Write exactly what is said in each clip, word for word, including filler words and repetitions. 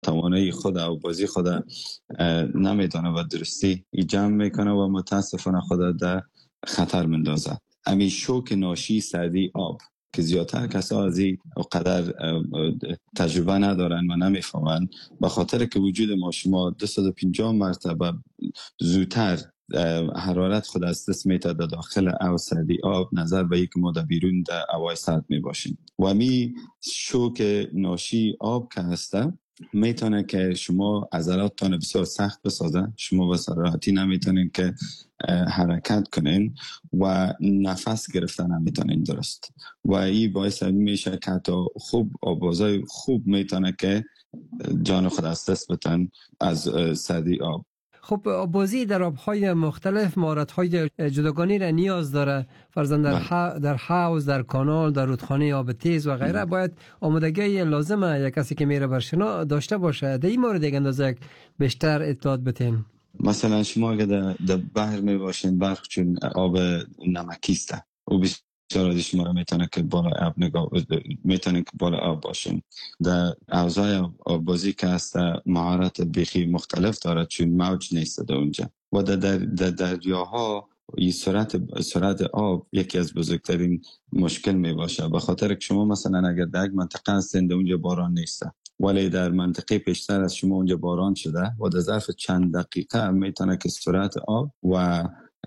توانایی خود و بازی خود نمیتونه و درستی جمع میکنه و متاسفانه خود در خطر مندازه. همین شوک ناشی سردی آب که زیادتر کسا از این قدر تجربه ندارن و نمیفهمن، به خاطر که وجود ما شما دویست و پنجاه مرتبه زودتر حرارت خود از دست میتاد داخل او سردی آب نظر به یک ما در بیرون در هوای سرد می باشیم. و می شوک ناشی آب که هسته میتونه که شما عضلاتتان بسیار سخت بسازه، شما به راحتی نمیتونین که حرکت کنین و نفس گرفتن نمیتونین درست و این باعث میشه که حتی خوب آبازای خوب میتونه که جان خود از دست بتن از سردی آب. خب بازی در آب‌های مختلف مهارت‌های جداگانه را نیاز داره، فرضاً در ح... در حوض، در کانال، در رودخانه آب تیز و غیره باید آمادگی لازمه یک کسی که میره بر شنا داشته باشه. در این مورد یک اندازه بیشتر اطلاعات بتین. مثلا شما اگه در, در بحر می باشین، برخ چون آب نمکی است و بسیار از شما میتونه که بالا آب نگاه میتونه که بالا آب باشین. در حوضای آبازی که هست مهارت بیخی مختلف داره چون موج نیست در اونجا و در در در دریاها این سرعت سرعت آب یکی از بزرگترین مشکل می باشه، به خاطر که شما مثلا اگر در یک منطقه هستین اونجا باران نیست ولی در منطقه پیشتر از شما اونجا باران شده و در ظرف چند دقیقه میتونه که سرعت آب و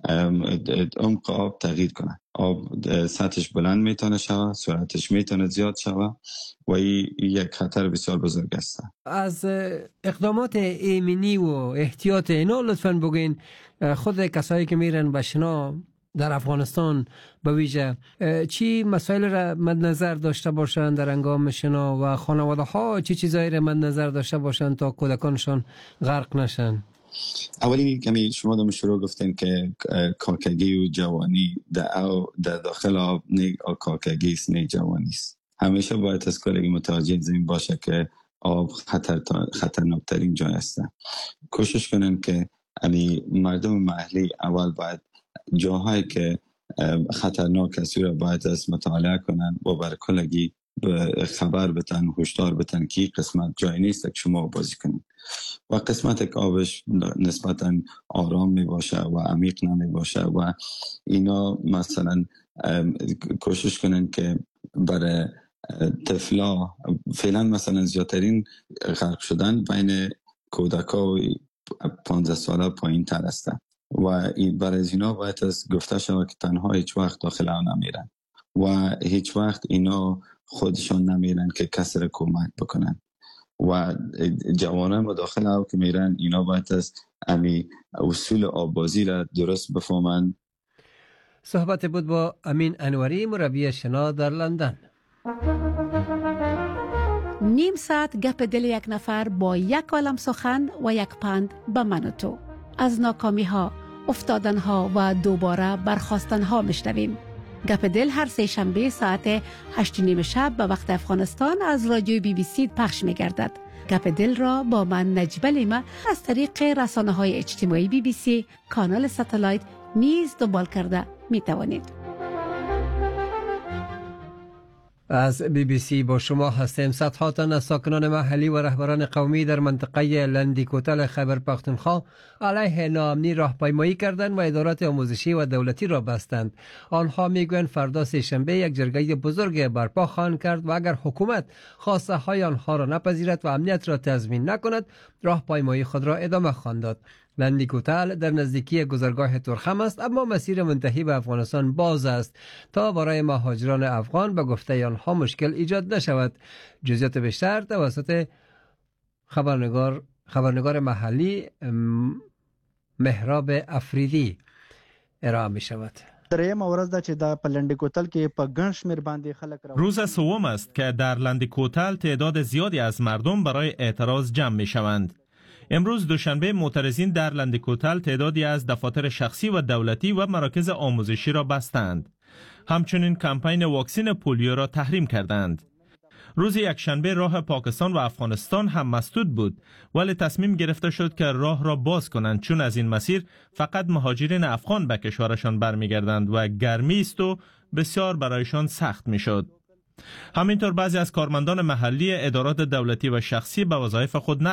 عمق آب تغییر کنه. آب سطحش بلند میتونه شوه، سرعتش میتونه زیاد شوه و این یک خطر بسیار بزرگ است. از اقدامات ایمنی و احتیاط اینا لطفاً بگین، خود کسایی که میرن به شنا در افغانستان به ویژه چی مسائل را مد نظر داشته باشند در هنگام شنا و خانواده ها چی چیزایی را مد نظر داشته باشند تا کودکانشان غرق نشن؟ اولی کمی شما دم شروع گفتین که کاکگی و جوانی در او در داخل آب نه کاکگی است نه جوانی است. همیشه باید از کاری متوجه زمین باشه که آب خطر خطرناکترین جای است. کوشش کنن که یعنی مردم محلی اول باید جاهایی که خطرناک است را باید از مطالعه کنن و بر کلگی خبر بتن، هشدار بتن که قسمت جای نیست که شما بازی کنید و قسمت که آبش نسبتا آرام می باشه و عمیق نمی باشه و اینا مثلا کوشش کنن که برای طفلا فعلا مثلا زیادترین غرق شدن بین کودکا و پانزده ساله پایین تر هستن و برای اینا باید از گفته شود که تنها هیچ وقت داخل آن نمیرن و هیچ وقت اینا خودشان نمیرن که کسی را کمک بکنن و جوانان مداخل او که میرن اینا باید از امی اصول آبازی را درست بفهمن. صحبت بود با امین انوری، مربی شنا در لندن. نیم ساعت گپ دل یک نفر با یک عالم سخن و یک پند به من و تو، از ناکامی ها، افتادن ها و دوباره برخاستن ها میشنویم. گپ دل هر سه شنبه ساعت هشت نیم شب به وقت افغانستان از رادیو بی بی سی پخش می گردد. گپ دل را با من نجیب لیمه از طریق رسانه های اجتماعی بی بی سی، کانال ساتلایت نیز دنبال کرده می توانید. از بی بی سی با شما هستیم. صدها تن از ساکنان محلی و رهبران قومی در منطقه لندیکوتل خیبر پختونخوا علیه ناامنی راهپیمایی کردند و ادارات آموزشی و دولتی را بستند. آنها میگویند فردا سه شنبه یک جرگه بزرگ برپا خواهند کرد و اگر حکومت خواسته های آنها را نپذیرد و امنیت را تضمین نکند، راهپیمایی خود را ادامه خواهند داد. لندیکوتل در نزدیکی گذرگاه تورخم است، اما مسیر منتهی به افغانستان باز است تا برای مهاجران افغان به گفته آنها مشکل ایجاد نشود. جزئیات بیشتر توسط خبرنگار خبرنگار محلی مهراب افریدی ارائه می شود. روز سوم است که در لندیکوتل تعداد زیادی از مردم برای اعتراض جمع می شوند. امروز دوشنبه معترضین در لندیکوتل تعدادی از دفاتر شخصی و دولتی و مراکز آموزشی را بستند. همچنین کمپین واکسن پولیو را تحریم کردند. روز یکشنبه راه پاکستان و افغانستان هم مسدود بود، ولی تصمیم گرفته شد که راه را باز کنند چون از این مسیر فقط مهاجرین افغان به کشورشان برمیگردند و گرمی است و بسیار برایشان سخت میشد. همینطور بعضی از کارمندان محلی ادارات دولتی و شخصی به وظایف خود